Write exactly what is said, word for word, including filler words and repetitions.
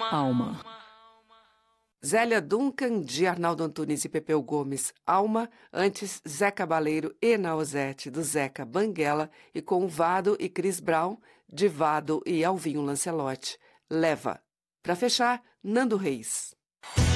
Alma. Zélia Duncan, de Arnaldo Antunes e Pepeu Gomes, Alma, antes Zé Cabaleiro e Nausete, do Zeca Banguela, e com Vado e Chris Brown, de Vado e Alvinho Lancelotti, Leva. Para fechar, Nando Reis.